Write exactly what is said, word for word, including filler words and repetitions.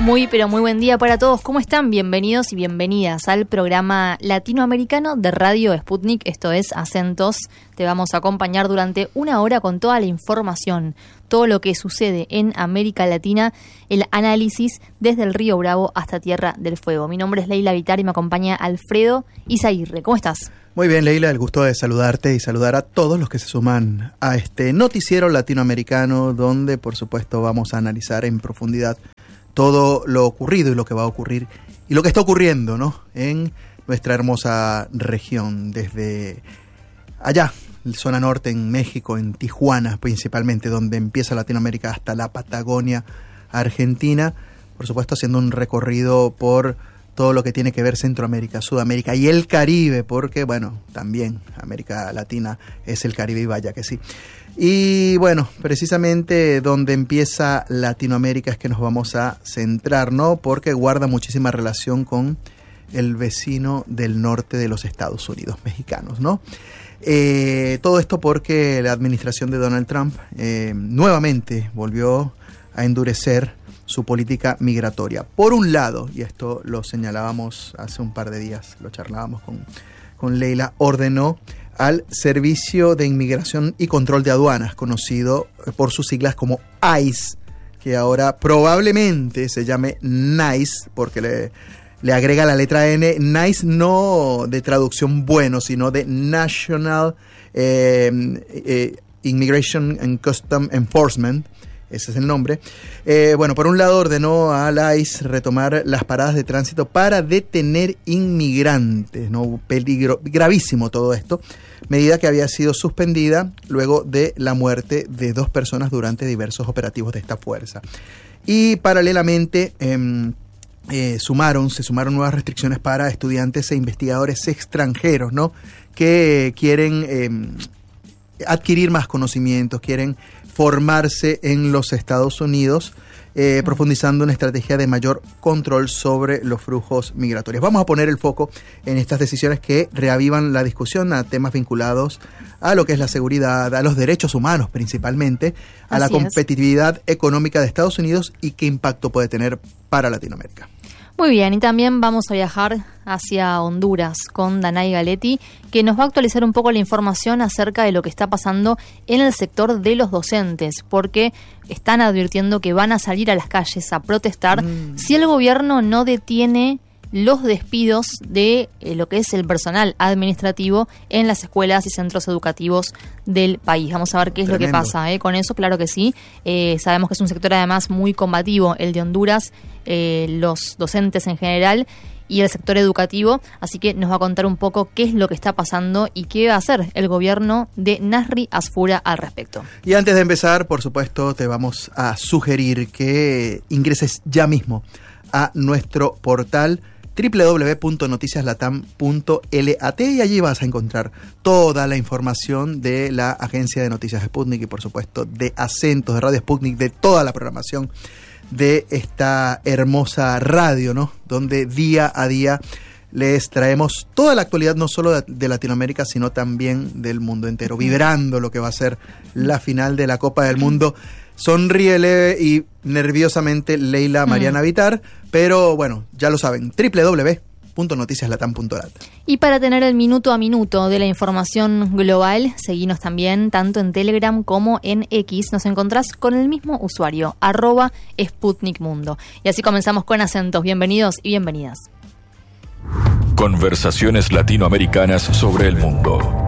Muy, pero muy buen día para todos. ¿Cómo están? Bienvenidos y bienvenidas al programa latinoamericano de Radio Sputnik. Esto es Acentos. Te vamos a acompañar durante una hora con toda la información, todo lo que sucede en América Latina, el análisis desde el Río Bravo hasta Tierra del Fuego. Mi nombre es Leila Vitar y me acompaña Alfredo Izaguirre. ¿Cómo estás? Muy bien, Leila, el gusto de saludarte y saludar a todos los que se suman a este noticiero latinoamericano, donde por supuesto vamos a analizar en profundidad todo lo ocurrido y lo que va a ocurrir y lo que está ocurriendo, ¿no?, en nuestra hermosa región, desde allá, zona norte en México, en Tijuana principalmente, donde empieza Latinoamérica, hasta la Patagonia Argentina, por supuesto haciendo un recorrido por todo lo que tiene que ver Centroamérica, Sudamérica y el Caribe, porque bueno, también América Latina es el Caribe y vaya que sí. Y bueno, precisamente donde empieza Latinoamérica es que nos vamos a centrar, ¿no?, porque guarda muchísima relación con el vecino del norte de los Estados Unidos mexicanos, ¿no? Eh, todo esto porque la administración de Donald Trump eh, nuevamente volvió a endurecer su política migratoria. Por un lado, y esto lo señalábamos hace un par de días, lo charlábamos con, con Leila, ordenó al Servicio de Inmigración y Control de Aduanas, conocido por sus siglas como ICE, que ahora probablemente se llame NICE, porque le, le agrega la letra N, NICE no de traducción bueno, sino de National eh, eh, Immigration and Custom Enforcement. Ese es el nombre. Eh, bueno, por un lado ordenó a la ICE retomar las paradas de tránsito para detener inmigrantes, ¿no? Peligro, gravísimo todo esto. Medida que había sido suspendida luego de la muerte de dos personas durante diversos operativos de esta fuerza. Y paralelamente eh, eh, sumaron, se sumaron nuevas restricciones para estudiantes e investigadores extranjeros, ¿no?, que quieren eh, adquirir más conocimientos, quieren formarse en los Estados Unidos, eh, mm. profundizando una estrategia de mayor control sobre los flujos migratorios. Vamos a poner el foco en estas decisiones que reavivan la discusión a temas vinculados a lo que es la seguridad, a los derechos humanos principalmente, a Así la competitividad es. económica de Estados Unidos y qué impacto puede tener para Latinoamérica. Muy bien, y también vamos a viajar hacia Honduras con Danay Galetti, que nos va a actualizar un poco la información acerca de lo que está pasando en el sector de los docentes, porque están advirtiendo que van a salir a las calles a protestar mm. si el gobierno no detiene los despidos de eh, lo que es el personal administrativo en las escuelas y centros educativos del país. Vamos a ver qué es Tremendo. lo que pasa ¿eh? con eso, claro que sí. Eh, sabemos que es un sector además muy combativo, el de Honduras, eh, los docentes en general y el sector educativo, así que nos va a contar un poco qué es lo que está pasando y qué va a hacer el gobierno de Nasri Asfura al respecto. Y antes de empezar, por supuesto, te vamos a sugerir que ingreses ya mismo a nuestro portal doble u doble u doble u punto noticias latam punto lat y allí vas a encontrar toda la información de la agencia de noticias Sputnik y por supuesto de Acentos, de Radio Sputnik, de toda la programación de esta hermosa radio, ¿no?, donde día a día les traemos toda la actualidad no solo de, de Latinoamérica, sino también del mundo entero, vibrando lo que va a ser la final de la Copa del Mundo. Sonríe leve y nerviosamente Leila Mariana mm. Vitar, pero bueno, ya lo saben, doble u doble u doble u punto noticias latam punto lat. Y para tener el minuto a minuto de la información global, seguinos también tanto en Telegram como en X. Nos encontrás con el mismo usuario, arroba Sputnik Mundo. Y así comenzamos con Acentos. Bienvenidos y bienvenidas. Conversaciones latinoamericanas sobre el mundo.